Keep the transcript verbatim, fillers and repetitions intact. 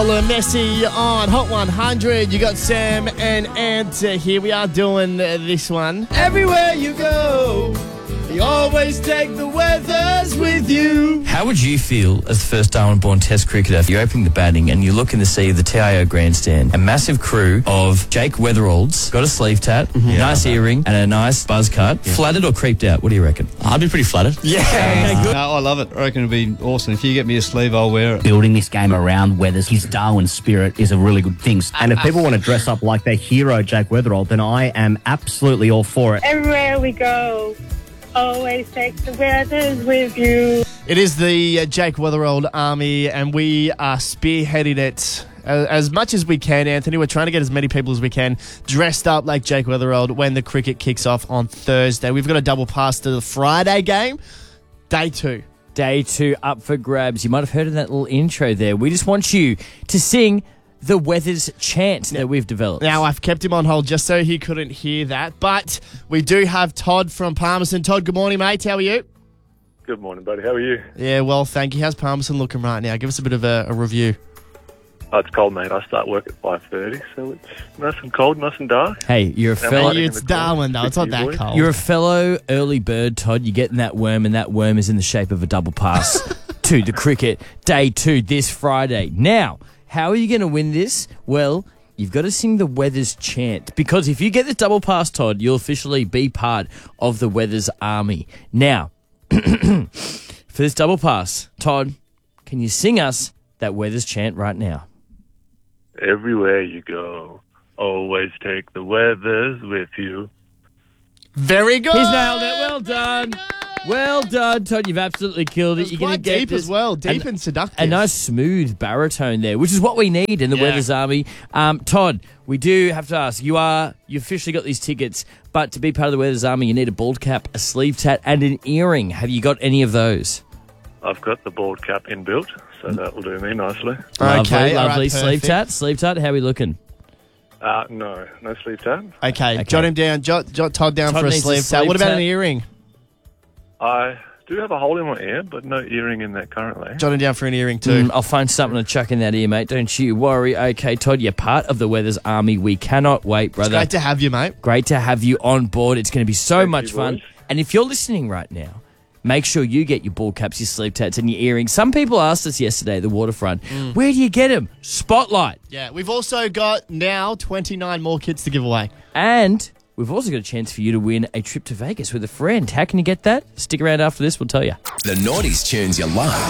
Messi on Hot one hundred. You got Sam and Ant. Here we are doing this one. Everywhere you go, you always take the weathers with you. How would you feel as the first Darwin-born Test cricketer? You're opening the batting and you look in to see the T I O grandstand. A massive crew of Jake Weatheralds, got a sleeve tat, mm-hmm. yeah, nice earring and a nice buzz cut. Yeah. Flattered or creeped out? What do you reckon? I'd be pretty flattered. Yeah. Uh, good. No, I love it. I reckon it'd be awesome. If you get me a sleeve, I'll wear it. Building this game around Weathers, his Darwin spirit is a really good thing. And if people want to dress up like their hero, Jake Weatherald, then I am absolutely all for it. Everywhere we go, always take the weathers with you. It is the uh, Jake Weatherald Army, and we are spearheading it as, as much as we can, Anthony. We're trying to get as many people as we can dressed up like Jake Weatherald when the cricket kicks off on Thursday. We've got a double pass to the Friday game, day two. Day two up for grabs. You might have heard in that little intro there. We just want you to sing the Weathers chant that we've developed. Now, I've kept him on hold just so he couldn't hear that, but we do have Todd from Palmerston. Todd, good morning, mate. How are you? Good morning, buddy. How are you? Yeah, well, thank you. How's Palmerston looking right now? Give us a bit of a, a review. Oh, it's cold, mate. I start work at five thirty, so it's nice and cold, nice and dark. Hey, you're a fellow... It's Darwin, though. It's not that cold. You're a fellow early bird, Todd. You're getting that worm, and that worm is in the shape of a double pass to the cricket. Day two this Friday. Now, how are you going to win this? Well, you've got to sing the Weathers chant, because if you get this double pass, Todd, you'll officially be part of the Weathers Army. Now, for this double pass, Todd, can you sing us that Weathers chant right now? Everywhere you go, always take the weathers with you. Very good. He's nailed it. Well done. Well done, Todd. You've absolutely killed it. It was You're quite get deep this, as well. Deep and, and seductive. A nice smooth baritone there, which is what we need in the Yeah. Weathers Army. Um, Todd, we do have to ask, you are, you officially got these tickets, but to be part of the Weathers Army, you need a bald cap, a sleeve tat, and an earring. Have you got any of those? I've got the bald cap inbuilt, so that will do me nicely. Lovely, Okay, all lovely. right, sleeve perfect. tat, sleeve tat, how are we looking? Uh, no, no sleeve tab. Okay, Okay. jot him down. Jot, jot Todd down Todd for a needs a sleeve tat. sleeve What about tat. an earring? I do have a hole in my ear, but no earring in that currently. Jot him down for an earring too. Mm, I'll find something to chuck in that ear, mate. Don't you worry. Okay, Todd, you're part of the Weathers Army. We cannot wait, It's brother. great to have you, mate. Great to have you on board. It's going to be so Thank much you, fun. boys. And if you're listening right now, make sure you get your ball caps, your sleeve tats, and your earrings. Some people asked us yesterday at the waterfront, Mm. where do you get them? Spotlight. Yeah, we've also got now twenty-nine more kits to give away. And we've also got a chance for you to win a trip to Vegas with a friend. How can you get that? Stick around after this, we'll tell you. The Naughties tunes you love